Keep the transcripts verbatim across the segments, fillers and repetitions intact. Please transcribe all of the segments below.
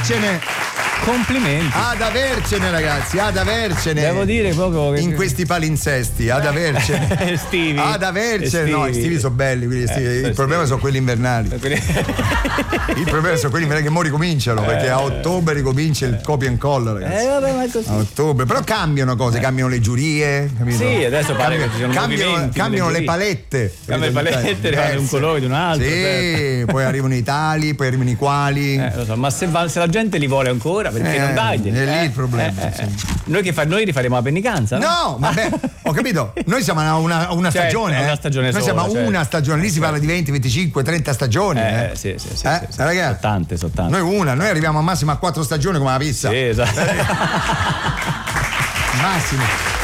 avercene. Complimenti. Ad avercene, ragazzi, ad avercene. Devo dire proprio che... in questi palinsesti, ad avercene. Estivi. Ad avercene. Estivi. No, estivi sono belli, quelli estivi. Eh, il problema estivi. sono quelli invernali. Il problema sono quelli invernali che mo ricominciano, Eh. perché a ottobre ricomincia il copia and incolla, ragazzi. Eh, vabbè, ma è così. A ottobre, però cambiano cose, cambiano le giurie, capito? Sì, adesso pare Cambiano- che ci sono cambiano, movimenti cambiano nelle le giurie. palette. Cambia le capito? palette, ne fanno di un colore di un altro. Sì, certo. poi arrivano i tali, poi arrivano i quali. Eh, lo so, ma se, va- se la gente li vuole ancora, perché Eh, non dai? è lì il problema, sì. Noi che fa, noi rifaremo la pennicanza, no? No, vabbè, ho capito. Noi siamo a una, una Certo, stagione. a una eh. stagione Noi sola, siamo a certo. una stagione. Lì si parla di venti, venticinque, trenta stagioni. Eh, Eh, sì, sì, sì, Eh, sì, sì. ragazzi, Sono tante, sono tante. noi una, noi arriviamo al massimo a quattro stagioni come la pizza. Sì, esatto. Massimo.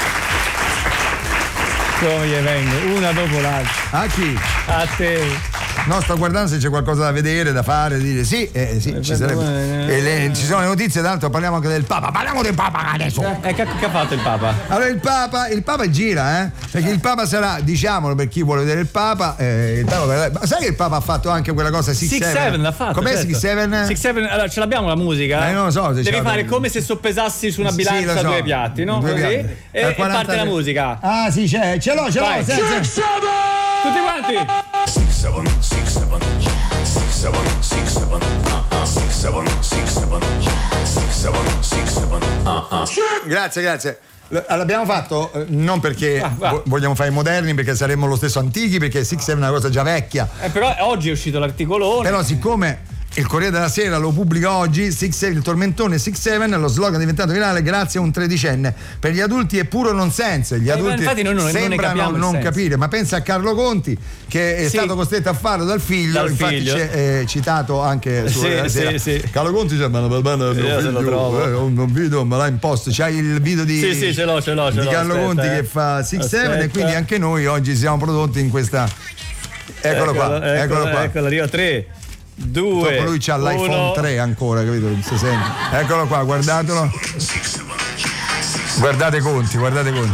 Come gli vengo? Una dopo l'altra. A chi? A te. No, sto guardando se c'è qualcosa da vedere, da fare, da dire sì, eh, sì, ci sarebbe. E le- ci sono le notizie, tanto parliamo anche del Papa. Parliamo del Papa adesso. Eh, che, che ha fatto il Papa? Allora il Papa, il Papa gira, eh? Perché il Papa sarà, diciamolo per chi vuole vedere il Papa, eh, il Papa, ma sai che il Papa ha fatto anche quella cosa six six seven? seven l'ha fatto. Com'è certo. six seven? six seven, allora ce l'abbiamo la musica? Eh, non lo so se ce Devi fare l'abbiamo. come se soppesassi su una Sì, bilancia lo so. due piatti, no? Due Così. piatti. E, Al e quaranta parte la musica. Ah, sì, c'è, ce l'ho, ce l'ho. Vai. se- se- Tutti quanti. Six seven, six seven, six seven, six seven, uh-uh. Six seven, six seven, six seven, six seven, uh-uh. Grazie, grazie. L- L'abbiamo fatto eh, non perché Ah, va. vo- vogliamo fare i moderni, perché saremmo lo stesso antichi, perché six seven è una cosa già vecchia. Eh, però oggi è uscito l'articolone. Però siccome il Corriere della Sera lo pubblica oggi, six seven, il tormentone six seven, lo slogan è diventato virale grazie a un tredicenne. Per gli adulti è puro nonsense, gli Eh, adulti infatti noi non- non ne sembrano capiamo il non senso. capire, ma pensa a Carlo Conti che è Sì. stato costretto a farlo dal figlio, Dal infatti figlio. c'è eh, citato anche su Sì, Corriere della sì, Sera. sì. Carlo Conti dice: ma mio Io se lo trovo. eh, un, un video me l'ha imposto, c'hai il video di, Sì, sì, ce l'ho, ce l'ho, ce di l'ho, Carlo aspetta, Conti eh. che fa six seven, e Aspetta. quindi anche noi oggi siamo prodotti in questa. Eccolo qua, Eccolo, eccolo qua. Eccolo, arriva tre, due, Dopo lui c'ha l'iPhone uno. tre ancora, capito? Si sente. Eccolo qua, guardatelo. Guardate Conti, guardate Conti.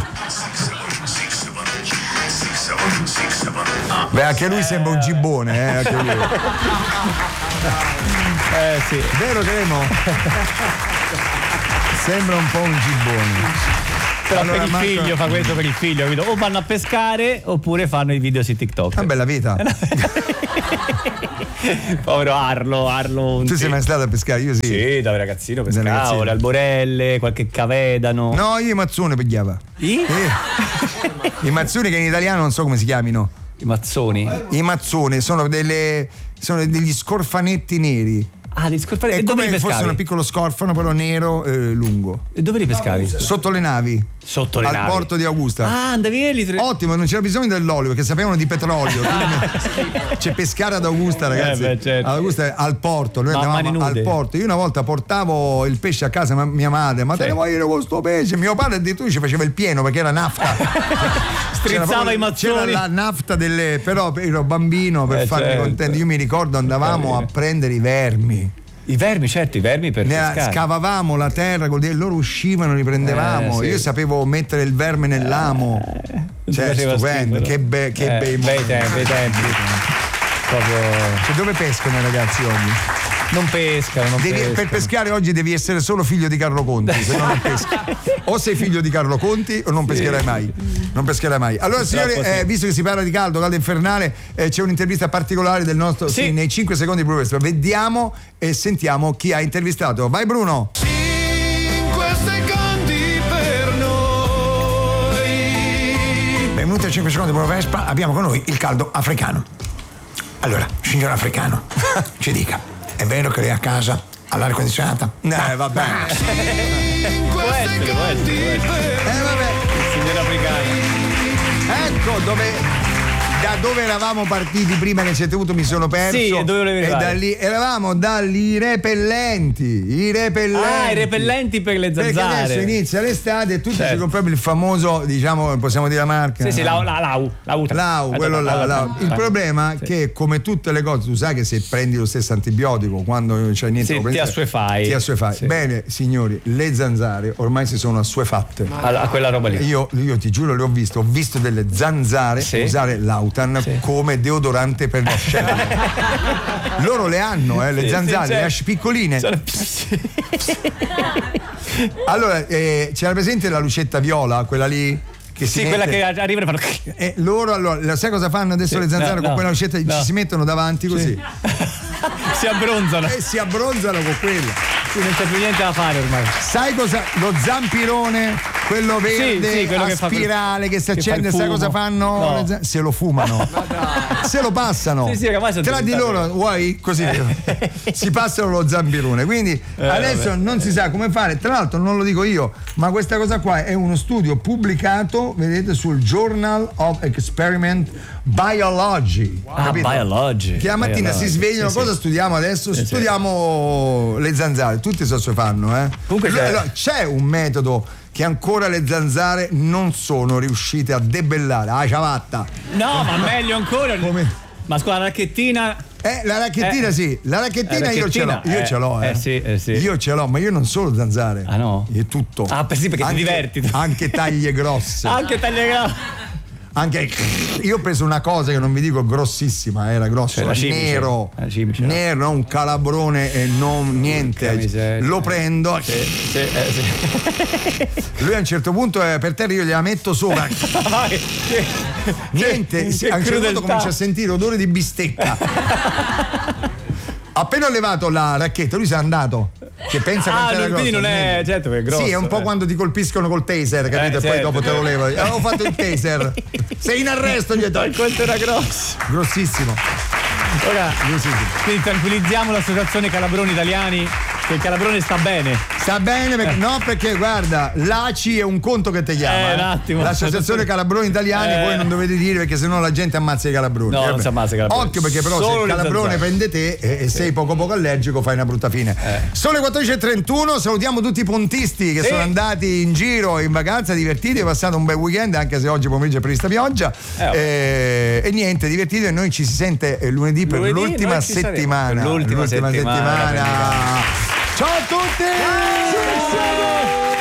Beh, anche lui sembra un gibbone, eh, anche lui. Eh sì. Vero Cremo? Sembra un po' un gibbone. Però Allora, per il Marco- figlio fa questo per il figlio, capito? O vanno a pescare oppure fanno i video su TikTok. Una bella vita. Povero Arlo, Arlo. Tu sei mai stato a pescare? Io sì. Sì, da ragazzino Da pescavo, ragazzino. le alborelle, qualche cavedano. No, io i mazzone pigliava. I? Eh. I mazzoni che in italiano non so come si chiamino. I mazzoni. I mazzoni sono delle sono degli scorfanetti neri. Ah, di scorfare. È E dove come li se fosse pescavi? un piccolo scorfano però nero eh, lungo. E dove li pescavi? Sotto le navi. Sotto le al navi. porto di Augusta. Ah, andavi e li tre... Ottimo, non c'era bisogno dell'olio perché sapevano di petrolio. Quindi c'è pescare ad Augusta, ragazzi. Eh beh, certo. Ad Augusta è al porto, noi Ma a andavamo mani nude. al porto. Io una volta portavo il pesce a casa, ma mia madre, ma Sì. te ne vuoi dire con sto pesce? Mio padre addirittura ci faceva il pieno perché era nafta. C'era Strizzava proprio- i mazzoni. C'era la nafta delle. Però ero bambino per Eh, farmi certo. contento. Io mi ricordo andavamo a prendere i vermi. I vermi, certo, i vermi per Ne- pescare. scavavamo la terra col dire, loro uscivano, li prendevamo. Eh, sì. Io sapevo mettere il verme nell'amo. Ti Cioè, faceva stupendo, schifo, che, be- che eh, bei bei momenti. tempi, bei tempi. Proprio Cioè, dove pescano i ragazzi oggi? non pescano, non Devi- pescano. per pescare oggi devi essere solo figlio di Carlo Conti, se no non peschi. O sei figlio di Carlo Conti o non pescherai mai. Non pescherai mai. Allora, signori, Purtroppo sì. eh, visto che si parla di caldo, caldo infernale, eh, c'è un'intervista particolare del nostro. Sì. Sì, nei cinque secondi di Bruno Vespa. Vediamo e sentiamo chi ha intervistato. Vai, Bruno! cinque secondi per noi. Benvenuti a cinque secondi di Bruno Vespa. Abbiamo con noi il caldo africano. Allora, signor africano, ci dica, è vero che lei a casa ha l'aria condizionata? Eh, vabbè. Può essere, può essere, può essere. Eh, vabbè. Il signor africano. Ecco dove. Da dove eravamo partiti prima che ci è tenuto mi sono perso. Sì, e dove volevi E arrivare? da lì eravamo dagli repellenti. I repellenti. Ah, i repellenti per le Perché zanzare. adesso inizia l'estate e tutti Certo. ci compriamo il famoso, diciamo, possiamo dire la marca? Sì, sì, la, la, lau, lau, Lau, quello là, lau. Il problema è Sì. che come tutte le cose, tu sai che se prendi lo stesso antibiotico quando non c'è niente Sì, da prendere, ti assuefai. Ti assuefai. Sì. Bene, signori, le zanzare ormai si sono assuefatte. A, a quella roba lì. Io, io ti giuro, le ho visto, ho visto delle zanzare Sì. usare l'auto. butane sì. come deodorante per l'ascella. Loro le hanno, eh, le sì, zanzare, sì, le asci piccoline. Allora, eh, c'era presente la lucetta viola, quella lì? Che sì, si quella mette... che arriva e fanno. E loro allora, sai cosa fanno adesso sì, le zanzare no, con no, quella lucetta? No. Ci si mettono davanti così. Sì. Si abbronzano. E si abbronzano con quella. Sì, non c'è più niente da fare ormai. Sai cosa? Lo zampirone, quello verde sì, sì, quello a che spirale fa, che si accende, sai cosa fanno? No. Se lo fumano. Se lo passano. Sì, sì, tra di loro, vuoi? Così si passano lo zampirone. Quindi eh, adesso vabbè. non si sa come fare. Tra l'altro non lo dico io, ma questa cosa qua è uno studio pubblicato, vedete, sul Journal of Experiment Biology. Wow. Ah, Biology. Che la mattina biology. si svegliano, sì, cosa sì. studiamo adesso? Sì, studiamo sì. le zanzare, tutti so se fanno, eh. Comunque c'è... Allora, c'è un metodo che ancora le zanzare non sono riuscite a debellare. Ah, ciabatta. No, ma meglio ancora. Come? Ma scusa, la racchettina. Eh, la racchettina eh, sì, la racchettina, la racchettina io ce l'ho, io eh, ce l'ho, eh. eh, sì, eh sì. Io ce l'ho, ma io non solo zanzare. Ah no? È tutto. Ah, sì, perché anche, ti diverti. Tu. Anche taglie grosse. Anche taglie grosse. Anche io ho preso una cosa che non vi dico grossissima, era grossa, cioè, cimice, nero, cimice, nero, no, un calabrone e non niente. Lo prendo. Sì, sì, eh, sì. Lui a un certo punto è per terra, io gliela metto sopra. Niente, che a un certo punto comincia a sentire odore di bistecca. Appena ho levato la racchetta, lui si è andato. Che pensa ah, che non, era quindi grosso, non è, certo, è grosso. Sì, è un po' eh. quando ti colpiscono col taser, capito? Eh, e certo, poi dopo te lo levo. Avevo fatto il taser. Sei in arresto, gli ho detto. Quanto era grosso. Grossissimo. Ora, quindi tranquillizziamo l'associazione Calabroni Italiani, che il calabrone sta bene. Sta bene, perché, eh. no, perché guarda, l'A C I è un conto che ti chiama. Eh, un attimo. L'associazione Calabroni Italiani, eh. voi non dovete dire, perché sennò la gente ammazza i calabroni. No, eh, non si ammazza i calabroni. Occhio, perché però Solo se il calabrone prende te e, e sei poco poco allergico, fai una brutta fine. Eh. Sono le quattordici e trentuno, salutiamo tutti i pontisti che sì. sono andati in giro, in vacanza, divertiti, è passato un bel weekend, anche se oggi pomeriggio è prevista pioggia. Eh, e, e niente, divertiti, e noi ci si sente lunedì per lunedì, l'ultima settimana. Per l'ultima, l'ultima settimana. settimana. Ciao a tutti! Ciao.